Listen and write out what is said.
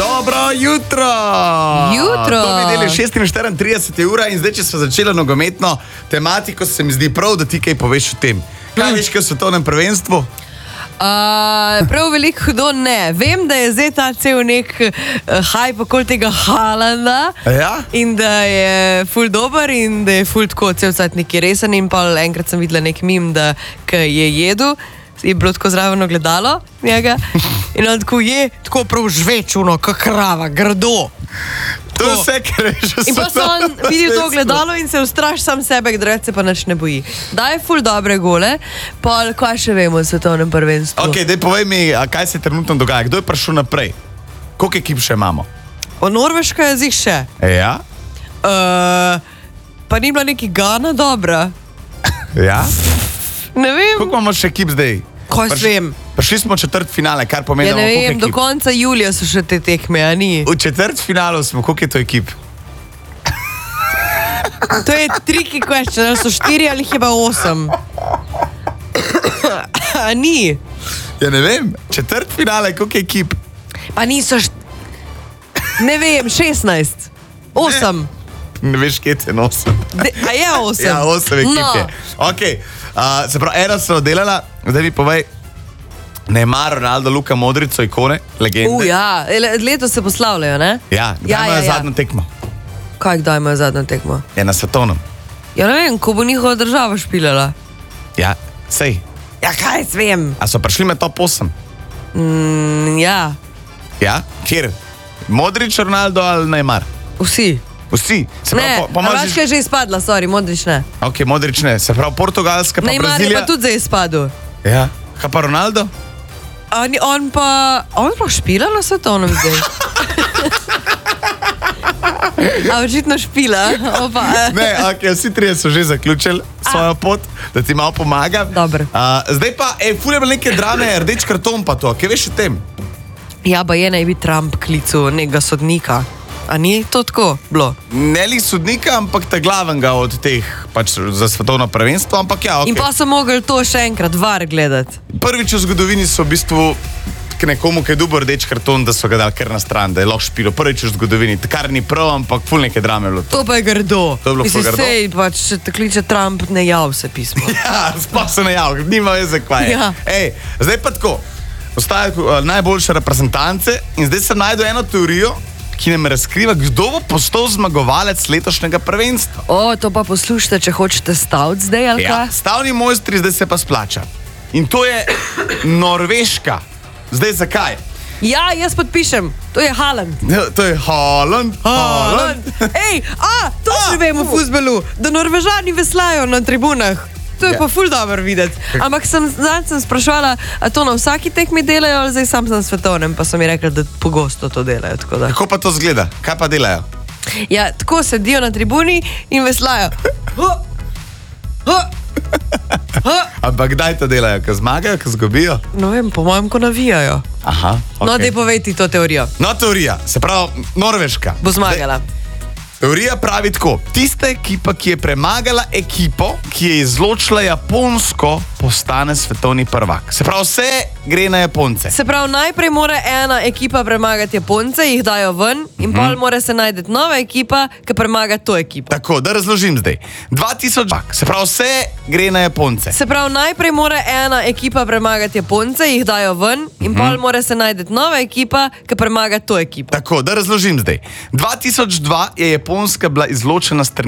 Dobro jutro! Jutro! To bi deli 36 ura in zdaj, če smo začeli nogometno tematiko, se mi zdi prav, da ti kaj poveš o tem. Kaj veš, kaj o svetovnem prvenstvu? Prav veliko hudo ne. Vem, da je zdaj ta cel nek hype okoli tega Haalanda. Ja? In da je ful dober in da je ful tako cel cajt neki resen. In pa enkrat sem videla nek mim, da je jedel, je bilo tako zraven ogledalo njega. In on tako je, tako prav žvečuno, kak krava, grdo. To je vse, kar veš o In pa so on svetovnem videl to prvenstvu. ogledalo in se ustraš sam sebe, drugače se pa nič ne boji. Daje ful dobre gole, pa kaj še vemo o svetovnem prvenstvu? Ok, daj povej mi, a kaj se trenutno dogaja? Kdo je prišel naprej? Koliko ekip še imamo? O Norveška je zih še. Ja? Pa ni bila neki Gana dobra. Ja? Ne vem. Koliko imamo še ekip zdaj? Kaj vem? Prišli smo v četrtfinale, kar pomeni, Ja, da ne imamo vem, koliko do ekip? konca julija so še te tekme, a ni? V četrtfinalu smo, koliko je to ekip? To je tricky question, ali so 4 ali jih je pa 8. A ni? Ja, ne vem, četrtfinale, koliko je ekip? Pa niso ne vem, 16. 8. Ne veš, kje te nosim. A je 8? Ja, 8 ekip No. je. Ok, se pravi, eno so delala, zdaj mi povej, Neymar, Ronaldo, Luka Modric so ikone, legende. Ja, letos se poslavljajo, ne? Ja, kdaj imajo zadnjo tekmo? Kaj, kdaj imajo zadnjo tekmo? Je na svetovnem. Ja, ne vem, ko bo njihova država špilala. Ja, sej. Ja, kaj jaz vem? A so prišli med top 8? Ja, Ja? Kjer? Modric, Ronaldo ali Neymar? vsi. Vsi. Se pravi, Ne, Hrvaška je že izpadla, sorry, Modrič ne. Ok, Modric ne. Se pravi, Portugalska pa Neymar je Brazilija. pa tudi zdaj izpadel. Ja. Kaj pa Ronaldo? On pa špila na svetovnem zdaj. A očitno špila. Opa, Ne, ok, vsi trije so že zaključili svojo pot, da ti malo pomagam. Dobro. Zdaj pa, ful je bilo neke drame, rdeč karton pa to. Kaj veš o tem? Ja, pa je naj bi Trump klical nekega sodnika. A ni to tako bilo? Ne li sodnika, ampak ta glavnega od teh pač za svetovno prvenstvo, ampak ja, ok. In pa so mogli to še enkrat var gledati. Prvič v zgodovini so v bistvu k nekomu, ki je dobil rdeč karton, da so ga dali kar na stran, da je lahko špilo. Prvič v zgodovini, kar ni prav, ampak ful neke drame je bilo to. To pa je grdo. To je bilo ful grdo. Sej, pač, če te kliče Trump, ne jav se pismo. Ja, sploh se ne javlja, nima veze, kaj je. Ja. Ej, zdaj pa tako, ostajajo najboljše reprezentance in zdaj sem najdel eno teorijo, ki nam razkriva, kdo bo postal zmagovalec letošnjega prvenstva. O, to pa poslušajte, če hočete staviti zdaj, ali Ja, kaj? stavni mojstri, zdaj se pa splača. In to je Norveška. Zdaj zakaj? Ja, jaz podpišem. To je Haaland. Ja, to je Haaland. Ej, to še vemo v fuzbolu, da Norvežani veslajo na tribunah. To je Ja. pa ful dobro videti. Ampak sem sprašvala, a to na vsaki tekmi delajo, ali zdaj sam na svetovnem, pa so mi rekli, da pogosto to delajo. Tako da. Kako pa to zgleda? Kaj pa delajo? Ja, tako sedijo na tribuni in veslajo. Ampak kdaj to delajo? Ko zmagajo, ko zgubijo? No vem, po mojem, ko navijajo. Aha, ok. No, daj povej ti to teorijo. No, teorija, se pravi, Norveška. Bo zmagala. Teorija pravi tako, tista ekipa, ki je premagala ekipo, ki je izločila Japonsko, postane svetovni prvak. Se pravi, vse gre na Japonce. Se pravi, najprej mora ena ekipa premagati Japonce, jih dajo ven, in pol mora se najti nova ekipa, ki premaga to ekipo. Tako, da razložim zdaj. 2000, se pravi, vse gre na Japonce. Se pravi, najprej mora ena ekipa premagati Japonce, jih dajo ven, in pol mora se najti nova ekipa, ki premaga to ekipo. Tako, da razložim zdaj. 2002 je Japonska bila izločena s